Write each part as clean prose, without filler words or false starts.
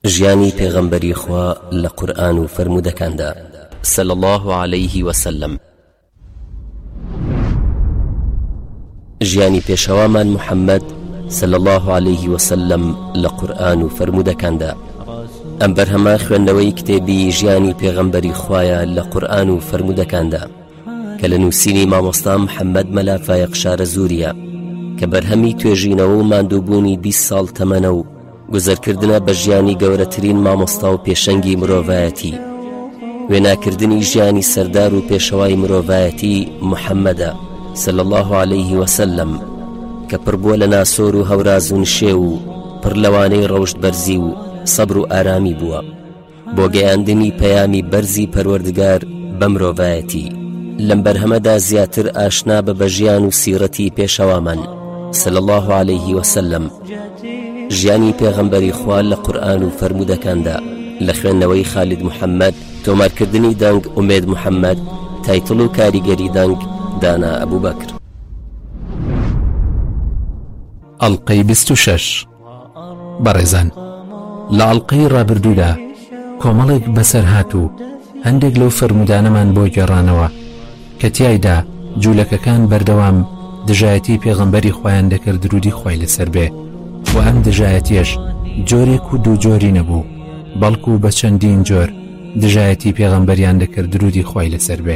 ژیانی پێغەمبەری خوا لە قورئان و فەرموودەکاندا صلی الله عليه وسلم. ژیانی پێشەوامان محەممەد صلی الله عليه وسلم لە قورئان و فەرموودەکاندا. ئەم بەرهەمە خوێندنەوەی کتێبی ژیانی پێغەمبەری خوایە لە قورئان و فەرموودەکاندا کە لە نووسینی مامۆستا محەممەد مەلافایە قشارە زووریە کە بەرهەمی توێژینەوە و ماندووبوونی 20 ساڵ تەمەنە و گوزەرکردنە بە ژیانی گەورەترین مامۆستا و پێشەنگی مرۆڤایەتی، وێناکردنی ژیانی سەردار و پێشەوای مرۆڤایەتی محەممەدە صلی الله عليه وسلم کە پڕبووە لە ناسۆر و هەوراز و نشێ و پڕ لەوانەی ڕەوشت بەرزی و سەبر و ئارامی بووە بۆ گەیاندنی پەیامی بەرزی پەروەردگار بە مرۆڤایەتی. لەم بەرهەمەدا زیاتر ئاشنا بە بەژیان و سیرەتی پێشەوامان صلی الله عليه وسلم، ژیانی پێغەمبەری خوا لە قورئان و فەرموودەکاندا لە خوێندنەوەی خالید محەممەد، تۆمارکردنی دەنگ ئومێد محەممەد، تایتڵ و کاریگەری دەنگ دانا ئەبوبەکر. ئەڵقەی 26. بەڕێزان، لە ئەڵقەی ڕابردوودا کۆمەڵێک بەسەر هاتوو هەندێک لەو فەرموودانەمان بۆ گێڕانەوە کە تیایدا جوولەکەکان بەردەوام دژایەتی پێغەمبەری خۆیان دەکرد درودی خۆی لەسەر بێ، و ئەم دژایەتیەش جۆرێک و دوو جۆری نەبوو، بەڵکو بە چەندین جۆر دژایەتی پێغەمبەریان دەکرد درودی خۆی لەسەر بێ.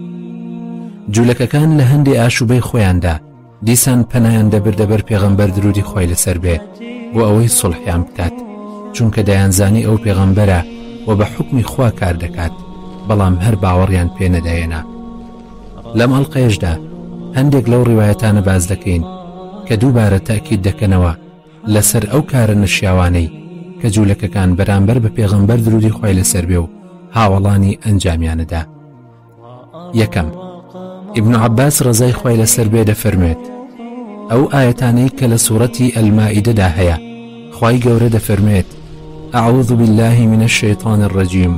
جوولەکەکان لە هەندێ ئاشوبەی خۆیاندا دیسان پەنایان دەبردەبەر پێغەمبەر درودی خۆی لەسەر بێ بۆ ئەوەی سوڵحیان بکات، چونکە دەیانزانی ئەو پێغەمبەرە و بە حوکمی خوا کار دەکات، بەڵام هەر باوەڕیان پێ نەدایێنا. لەم ئەڵقەیەشدا هەندێک لەو ڕیوایەتانە باز دەکەین کە دووبارە تاکید دەکەنەوە لەسەر ئەو کارە نەشیاوانەی کە جوولەکەکان بەرامبەر بە پێغەمبەر درودی خۆی لەسەر بێ و هاوڵانی ئەنجامیانەدا. یەکەم، ئیبن عەباس ڕەزای خۆی لەسەر بێ دەفەرمێت ئەو ئاەتانەی کە لە سوورەتی ئەلمائیدەدا هەیە، خوای گەورە دەفەرمێت أعوذ بالله من الشيطان الرجيم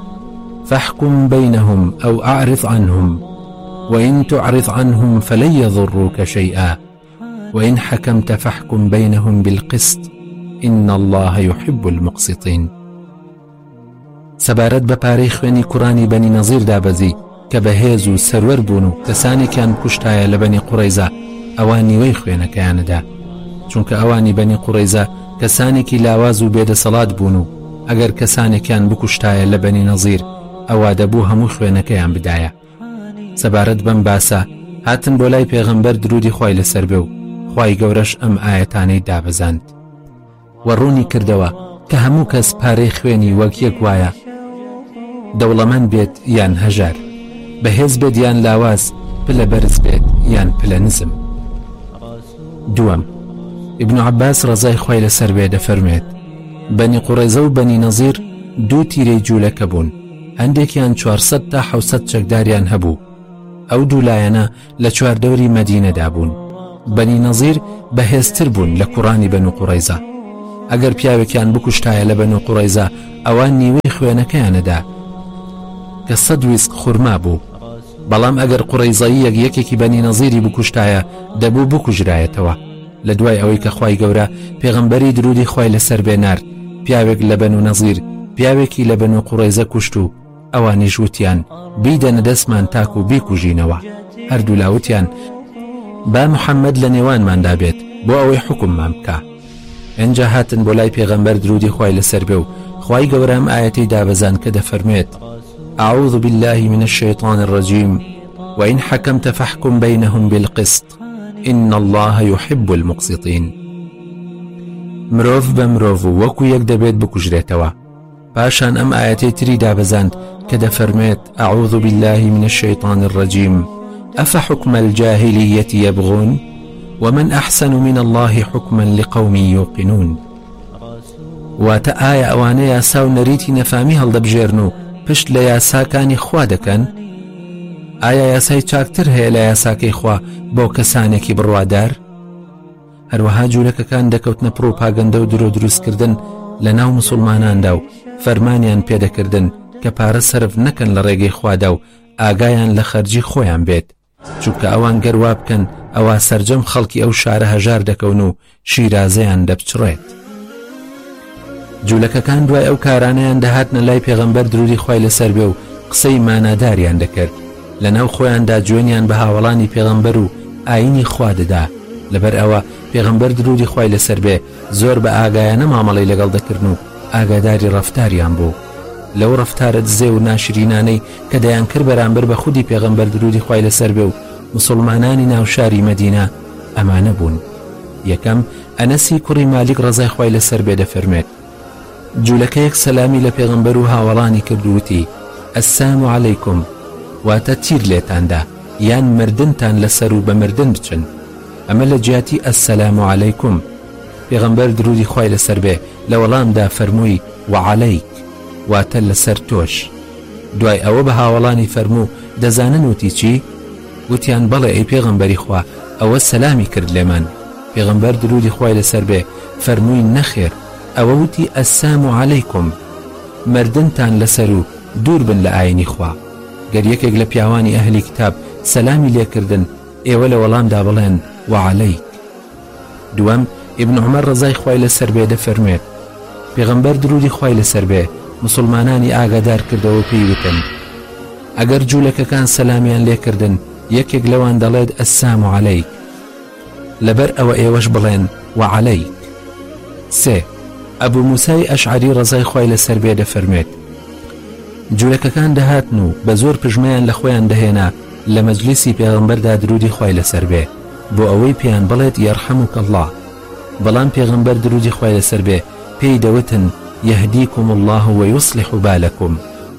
فاحكم بينهم أو أعرض عنهم وإن تعرض عنهم فلن يضروك شيئا وإن حكمت فاحكم بينهم بالقسط إن الله يحب المقسطين. سەبارەت بە پارەی خوێنی کوڕانی بەنی نەزیر دابەزی کە بەهێز و سەروەر بوون و کەسانێکیان کوشتایە لە بەنی قوڕەیزە، ئەوان نیوەی خوێنەکەیانەدا، چونکە ئەوانی بەنی قوڕەیزە کەسانێکی لاواز و بێدەسەڵات بوون و ئەگەر کەسانێکیان بکوشتایە لە بەنی نەزیر ئەوا دەبوو هەموو خوێنەکەیان بدایە. سەبارەت بەم باسە هاتن بۆ لای پێغەمبەر درودی خۆی لەسەر بێ و خوای گەورەش ئەم ئاەتانەی دابەزاند و ڕوونی کردەوە کە هەموو کەس پارەی خوێنی وەک یەک وایە، دەوڵەمەند بێت یان هەژار، بەهێز بێت یان لاواز، پلە بەرز بێت یان پلە نزم. دووەم، ئیبن عەباس ڕەزای خۆی لەسەر بێ دەفەرمێت بەنی قوڕەیزە و بەنی نەزیر دوو تیرەی جوولەکە بوون، هەندێکیان 400 تا 700 چەکداریان هەبوو. ئەو دوو لایەنە لە چواردەوری مەدینەدا بوون. بەنی نەزیر بەهێزتر بوون لە کوڕانی بەنو قوڕەیزە، ئەگەر پیاوێکیان بکوشتایە لە بەنو قوڕەیزە ئەوان نیوەی خوێنەکەیانەدا کە 100 ویسق خورما بوو، بەڵام ئەگەر قوڕەیزەیەک یەکێکی بەنی نەزیری بکوشتایە دەبوو بکوژرایەتەوە. لە دوای ئەوەی کە خوای گەورە پێغەمبەری درودی خۆی لەسەر بێ نارد، پیاوێک لە بەنو نەزیر پیاوێکی لە بەنو قوڕەیزە کوشت و ئەوانیش وتیان بیدەنە دەستمان تاک و بیکوژینەوە. هەردوو لاوتیان با محەممەد لە نێوانماندا بێت بۆ ئەوەی حکممان بکە. ئەنجا هاتن بۆ لای پێغەمبەر درودی خۆی لەسەر بێ و خوای گەورە ئەم ئاەتەی دابەزان کە دەفەرمێت أعوذ بالله من الشيطان الرجيم وإن حكمت فاحكم بينهم بالقسط إن الله يحب المقسطين. مرۆڤ بە مرۆڤ و وەکو یەک دەبێت بکوژرێتەوە. پاشان ئەم ئاەتەی تری دابەزاند کە دەفەرمێت أعوذ بالله من الشيطان الرجيم أفحكم الجاهلية يبغون ومن أحسن من الله حكما لقوم يوقنون. واتە ئایا ئەوانە یاسا و نەریتی نەفامی هەڵدەبژێرن و پشت لە یاساکانی خوا دەکەن؟ ئایا یاسای چاکتر هەیە لە یاساکەی خوا بۆ کەسانێکی بڕوادار؟ هەروەها جوولەکەکان دەکەوتنە پرۆپاگەندە و درۆ دروستکردن لە ناو موسڵماناندا و فەرمانیان پێدەکردن کە پارە سەرف نەکەن لە ڕێگەی خوادا و ئاگایان لە خەرجی خۆیان بێت، چونکە ئەوان گەروا بکەن ئەوە سەرجەم خەڵکی ئەو شارە هەژار دەکەون و شیرازەیان دەبچڕێت. جوولەکەکان دوای ئەو کارانەیان دەهاتنە لای پێغەمبەر درودی خوای لەسەر بێ و قسەی ماناداریان دەکرد لەناو خۆیاندا جوێنیان بە هاوڵانی پێغەمبەر و ئاینی خوا دەدا لەبەر ئەوە پێغەمبەر درودی خوای لەسەر بێ زۆر بە ئاگایانە مامەڵەی لەگەڵ دەکردن و ئاگاداری ڕەفتاریان بوو لەو ڕەفتارە دزێ و ناشرینانەی کە دەیان کرد بەرامبەر بە خودی پێغەمبەر درودی خوای لەسەر بێ و مسلمانانی ناوشاری مەدینە ئەمانە بوون. یەکەم ئەنەسی کوڕی مالیک ڕەزای خوای لەسەر بێ دەفەرمێت جوولەکەیەک سەلامی لە پێغەمبەر و هاوڵانی کردووتی ئەسسام عەلەیکم واتە تیر لێتاندا یان مردنتان لەسەر و بە مردن بچن ئەمە لە جیاتی ئەسسەلام عەلەیکم. پێغەمبەر درودی خوای لەسەر بێ لە وەڵامدا فەرمووی وعەلەیک واتە لەسەر تۆش. دوای ئەوە بە هاوڵانی فەرموو دەزانن وتی چی؟ وتیان بەڵێ ئەی پێغەمبەری خوا ئەوە سەلامی کرد لێمان. پێغەمبەر درودی خوای لەسەر بێ فەرمووی نەخێر ئەوە وتی ئەسسام عەلەیکم مردنتان لەسەر و دوور بن لە ئاینی خوا. گەر یەکێک لە پیاوانی ئەهلی کتاب سەلامی لێکردن ئێوە لە وەڵامدا بڵێن وعەلەیک. دووەم ئیبن عومەر ڕەزای خوای لەسەر بێ دەفەرمێت پێغەمبەر درودی خوای لەسەر بێ مسلمانانی ئاگادار کردەوە پێیوتن ئەگەر جوولەکەکان سەلامیان لێکردن یەکێک لەوان دەڵێت ئەسسام عەلەیک لەبەر ئەوە ئێوەش بڵێن وعەلەیک. سێ ئەبوو موسای ئەشعەری ڕەزای خوای لەسەر بێ دەفەرمێت جوولەکەکان دەهاتن و بە زۆر پژمەیان لە خۆیان دەهێنا لە مەجلیسی پێغەمبەردا درودی خوای لەسەر بێ بۆ ئەوەی پێیان بڵێت یەرحەموک الله. بەڵام پێغەمبەر درودی خوای لەسەر بێ پێی دەوتن یەهدیکم الله ویصلح بالکم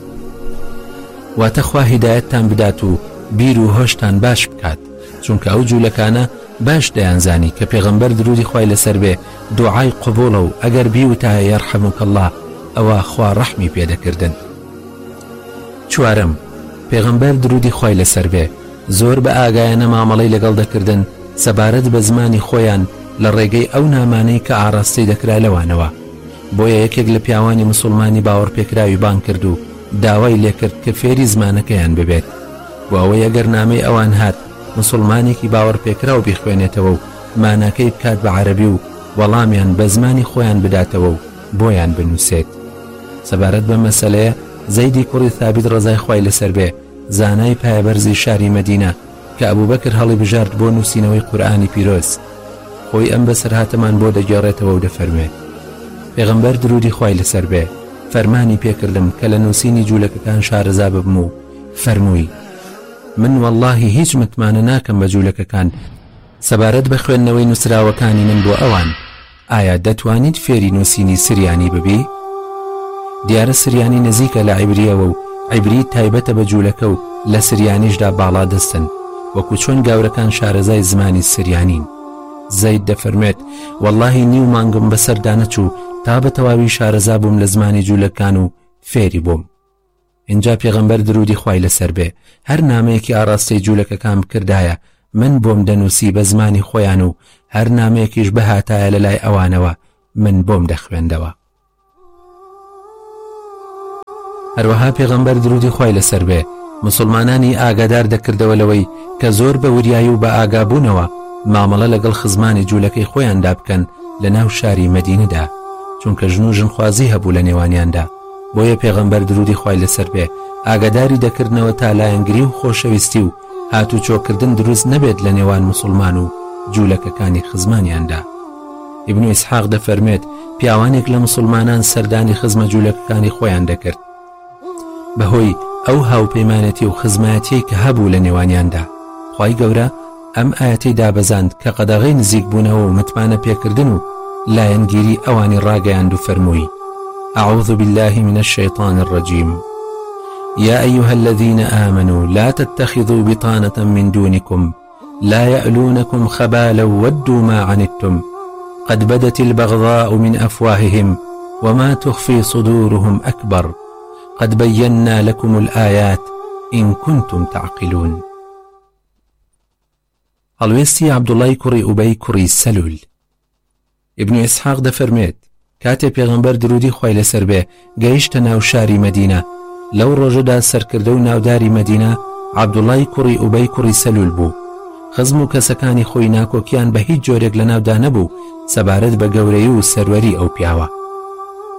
واتە خوا هیدایەتتان بدات و بیر و هۆشتان باش بکات چونکە ئەو جوولەکانە باش دەیانزانی کە پێغەمبەر درودی خوای لەسەر بێ دوعای قبوڵە و ئەگەر بیوتایە یەرحەموک الله ئەوە خوا ڕەحمی پێدەکردن. چوارەم پێغەمبەر درودی خوای لەسەر بێ زۆر بە ئاگایانە مامەڵەی لەگەڵ دەکردن سەبارەت بە زمانی خۆیان لە ڕێگەی ئەو نامانەی کە ئاڕاستی دەکرا لەوانەوە. بۆیە یەکێک لە پیاوانی مسلمانی باوەڕ پێکراوی بان کرد و داوای لێکرد کە فێری زمانەکەیان ببێت بۆ ئەوەی ئەگەر نامەی ئەوان هات مسلمانێکی باوەڕ پێکراو بیخوێنێتەوە و ماناکەی بکات بە عەرەبی و وەڵامیان بە زمانی خۆیان بداتەوە و بۆیان بنووسێت. سەبارەت بە مەسەلەیە زەیدی کوڕی ثابت ڕەزای خوای لەسەر بێ زانای پایەبەرزی شاری مەدینە کە ئەبوبەکر هەڵی بژارد بۆ نووسینەوەی قورئانی پیرۆز خۆی ئەم بەسەر هاتەمان بۆ دەگێڕێتەوە و دەفەرمێت پێغەمبەر درودی خوای لەسەر بێ فەرمانی پێکردم کە لە نووسینی جوولەکەکان شارەزا ببم و فەرمووی من واللهی هیچ متمانە ناکەم بە جوولەکەکان سەبارەت بە خوێندنەوەی نووسراوەکانی من بۆ ئەوان ئایا دەتوانیت فێری نووسینی سریانی ببی؟ دیارە سریانی نزیکە لە عیبریەوە و عیبری تایبەتە بە جوولەکە و لە سریانیشدا باڵا دەستن وەکو چۆن گاورەکان شارەزای زمانی سریانین. زەید دەفەرمێت واللهی نیو مانگم بەسەردا نەچوو تا بە تەواوی شارەزا بووم لە زمانی جوولەکان و فێری بووم. اینجا پێغەمبەر درودی خوای لەسەر بێ هەر نامەیەکی ئاڕاستی جوولەکەکان بکردایە من بۆم دەنووسی بە زمانی خۆیان و هەر نامەیەکیش بەهاتایە لە لای ئەوانەوە من بۆم دەخوێندەوە. هەروەها پێغەمبەر درودی خوای لەسەر بێ مسلمانانی ئاگادار دەکردەوە لەوەی کە زۆر بە وریایی و بە ئاگابوونەوە مامەڵە لەگەڵ خزمانی جوولەکەی خۆیاندا بکەن لە ناو شاری مەدینەدا چونکە ژن و ژنخوازی هەبوو لە نێوانیاندا. بۆیە پێغەمبەر درودی خوای لەسەر بێ ئاگاداری دەکردنەوە تا لایەنگری و خۆشەویستی و هاتوو چۆکردن دروست نەبێت لە نێوان مسلمان و جوولەکەکانی خزمانیاندا. ئیبن ئیسحاق دەفەرمێت پیاوانێک لە مسلمانان سەردانی خزمە جوولەکەکانی خۆیان دەکرد بەهۆی ئەو هاوپەیمانەتی و خزمەتی کە هەبوو لە نێوانیاندا. خوای گەورە ئەم ئاەتەی دابەزاند کە قەدەغەی نزیک بوونەوە و متمانە پێکردن و لایەنگیری ئەوانی ڕاگەیاند و فەرمووی أعوذ بالله من الشيطان الرجيم يا أيها الذين آمنوا لا تتخذوا بطانة من دونكم لا يألونكم خبالا ودوا ما عنتم قد بدت البغضاء من أفواههم وما تخفي صدورهم أكبر قد بينا لكم الآيات إن كنتم تعقلون. هەڵوێستی عەبدوڵای کوڕی ئوبەی کوڕی سەلول. ئیبن ئیسحاق دەفەرمێت کاتێ پێغەمبەر درودی خوای لەسەر بێ گەیشتە ناو شاری مەدینە لەو ڕۆژەدا سەرکردە و ناوداری مەدینە عەبدوڵای کوڕی ئوبەی کوڕی سەلول بوو. خزم و کەسەکانی خۆی ناکۆکیان بە هیچ جۆرێک لە ناودا نەبوو سەبارەت بە گەورەی و سەروەری ئەو پیاوە.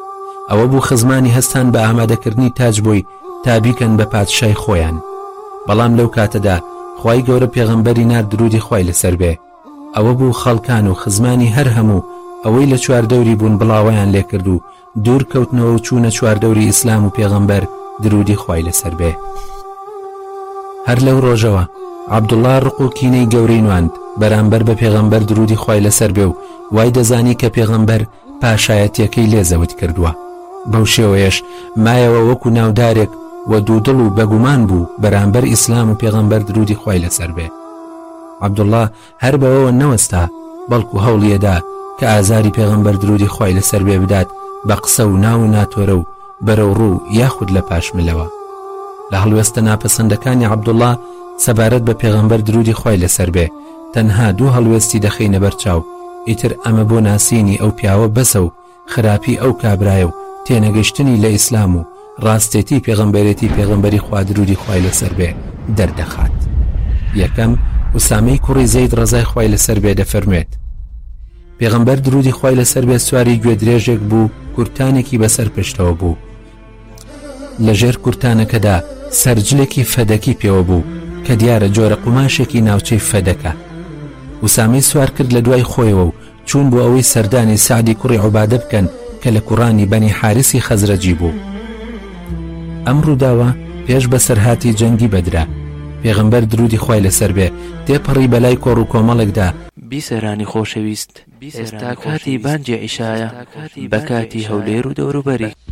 ئەوە بوو خزمانی هەستان بە ئامادەکردنی تاج بووی تا بیکەن بە پادشای خۆیان. بەڵام لەو کاتەدا خوای گەورە پێغەمبەری نارد درودی خوای لەسەر بێ. ئەوە بوو خەڵکان و خزمانی هەر هەموو ئەوەی لە چواردەوری بوون بڵاوەیان لێ کرد و دوور کەوتنەوە و چوونە چواردەوری ئیسلام و پێغەمبەر درودی خوای لەسەر بێ. هەر لەو ڕۆژەوە عەبدوڵڵا ڕق و کینەی گەورەی نواند بەرامبەر بە پێغەمبەر درودی خوای لەسەر بێ و وای دەزانی کە پێغەمبەر پاشایەتیەکەی لێزەوت کردووە. بەو شێوەیەش مایەوە وەکو ناودارێک و دوودڵ و بەگومان بوو بەرامبەر ئیسلام و پێغەمبەر درودی خوای لەسەر بێ. عەبدوڵڵا هەر بەوەوە نەوەستا بەڵکو هەوڵیەدا کە ئازاری پێغەمبەر درودی خوای لەسەر بێ بدات بە قسە و ناو و ناتۆرە و بەرەو ڕوو یاخود لە پاشملەوە. لە هەڵوێستە ناپەسەندەکانی عەبدوڵڵا سەبارەت بە پێغەمبەر درودی خوای لەسەر بێ تەنها دوو هەڵوێستی دەخینە بەرچاو. ئیتر ئەمە بۆ ناسینی ئەو پیاوە بەسە و خراپی ئەو کابرایە و تێنەگەشتنی لە ئیسلام و ڕاستێتی پێغەمبەرێتی پێغەمبەری خوا درودی خوای لەسەر بێ دەردەخات. یەکەم ئوسامەی کوڕی زەید ڕەزای خوای لەسەر بێ دەفەرمێت پێغەمبەر درودی خوای لەسەر بێ سواری گوێدرێژێک بوو، کورتانێکی بەسەر پشتەوە بوو. لە ژێر کورتانەکەدا سەرجلێکی فەدەکی پێوە بوو کە دیارە جۆرە قوماشێکی ناوچەی فەدەکە. ئوسامەی سوار کرد لە دوای خۆیەوە و چوون بۆ ئەوەی سەردانی سعدی کوڕی عوبادە بکەن کە لە کوڕانی بەنی حارسی خەزرەجی بوو. ئەم ڕووداوە پێش بە سەرهاتی جەنگی بەدرا. پێغەمبەر درودی خوای لەسەر بێ تێپەڕی بەلای کۆڕ و کۆمەڵێکدا بیسەرانی خۆشەویست، ئێستا کاتی بانگی عیشایە بە کاتی هەولێر و دەوروبەری.